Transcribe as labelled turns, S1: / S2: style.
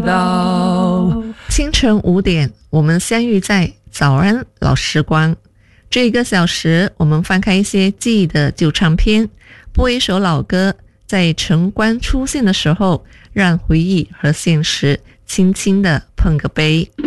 S1: 道。
S2: 清晨5点，我们相遇在早安老时光。这1个小时，我们翻开一些记忆的旧唱片，播一首老歌，在晨光出现的时候，让回忆和现实轻轻地碰个杯。